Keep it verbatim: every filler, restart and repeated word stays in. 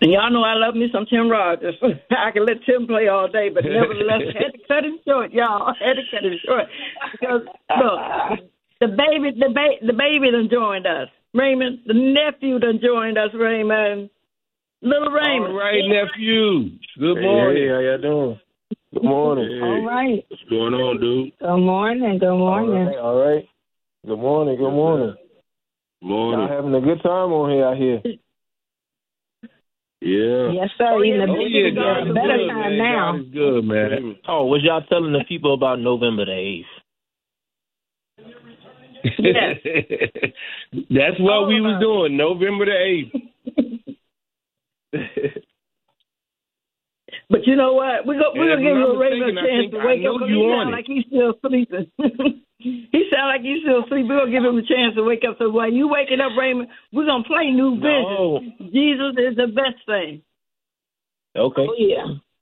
And y'all know I love me some Tim Rogers. I can let Tim play all day, but nevertheless, had to cut it short, y'all. Had to cut it short because look, the baby, the ba- the baby done joined us. Raymond, the nephew done joined us. Raymond, little Raymond. All right, nephew. Good morning. Hey, how y'all doing? Good morning. Hey. All right. What's going on, dude? Good morning. Good morning. All right. All right. Good morning. Good morning. Morning. Y'all having a good time on here, I hear. Yeah. Yes, sir. Oh, Even yeah. the Oh, bigger, yeah, God is better good, time man. now. God is good, man. Oh, was y'all telling the people about November the eighth? Yes. That's what All we was about doing, November the eighth. But you know what? We're going And to if give I'm little not Raymond a mistaken, I chance think to I wake know up because you he on sound it. like he's still sleeping. He sound like he's still asleep. We're going to give him a chance to wake up. So while you waking up, Raymond, we're going to play New No. Vision. Jesus is the best thing. Okay. Oh, yeah.